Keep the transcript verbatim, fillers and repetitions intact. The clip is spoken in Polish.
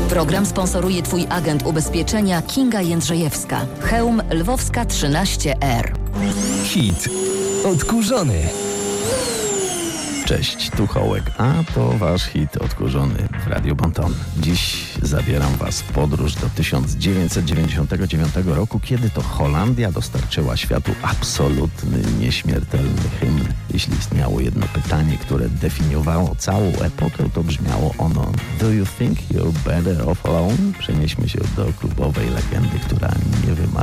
Program sponsoruje Twój agent ubezpieczenia Kinga Jędrzejewska. Chełm Lwowska trzynaście R. Hit odkurzony. Cześć, tu Hołek, a to wasz hit odkurzony w Radio Bonton. Dziś zabieram was w podróż do tysiąc dziewięćset dziewięćdziesiątego dziewiątego roku, kiedy to Holandia dostarczyła światu absolutny, nieśmiertelny hymn. Jeśli istniało jedno pytanie, które definiowało całą epokę, to brzmiało ono: Do you think you're better off alone? Przenieśmy się do klubowej legendy, która nie wymaga